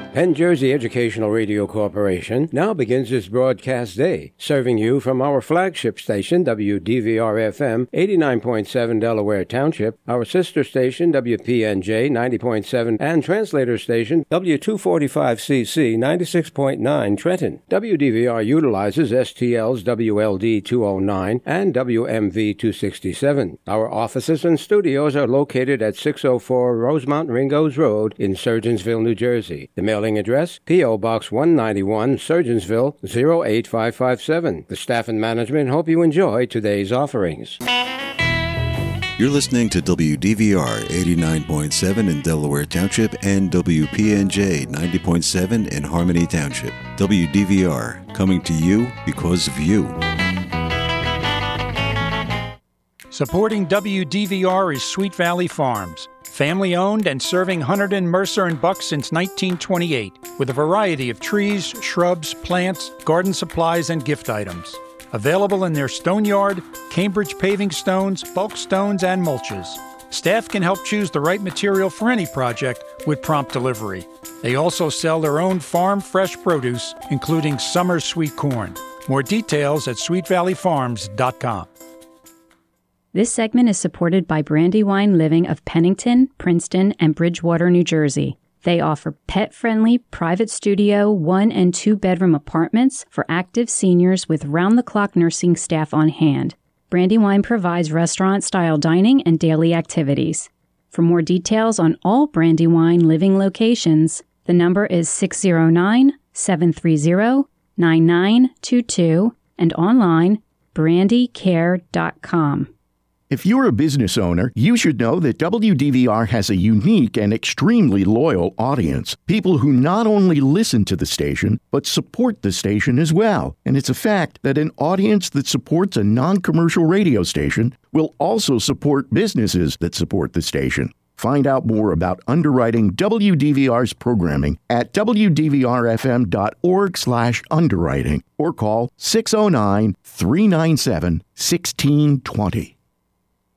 Penn Jersey Educational Radio Corporation now begins its broadcast day, serving you from our flagship station, WDVR-FM, 89.7 Delaware Township, our sister station, WPNJ, 90.7, and translator station, W245CC, 96.9 Trenton. WDVR utilizes STL's WLD-209 and WMV-267. Our offices and studios are located at 604 Rosemont Ringgoes Road in Surgeonsville, New Jersey. The mailing address, P.O. Box 191, Surgeonsville, 08557. The staff and management hope you enjoy today's offerings. You're listening to WDVR 89.7 in Delaware Township and WPNJ 90.7 in Harmony Township. WDVR, coming to you because of you. Supporting WDVR is Sweet Valley Farms. Family-owned and serving Hunterdon, Mercer, and Buck since 1928, with a variety of trees, shrubs, plants, garden supplies, and gift items. Available in their stone yard, Cambridge paving stones, bulk stones, and mulches. Staff can help choose the right material for any project with prompt delivery. They also sell their own farm fresh produce, including summer sweet corn. More details at sweetvalleyfarms.com. This segment is supported by Brandywine Living of Pennington, Princeton, and Bridgewater, New Jersey. They offer pet-friendly, private studio, 1- and 2-bedroom apartments for active seniors with round-the-clock nursing staff on hand. Brandywine provides restaurant-style dining and daily activities. For more details on all Brandywine Living locations, the number is 609-730-9922 and online, brandycare.com. If you're a business owner, you should know that WDVR has a unique and extremely loyal audience. People who not only listen to the station, but support the station as well. And it's a fact that an audience that supports a non-commercial radio station will also support businesses that support the station. Find out more about underwriting WDVR's programming at WDVRFM.org/underwriting or call 609-397-1620.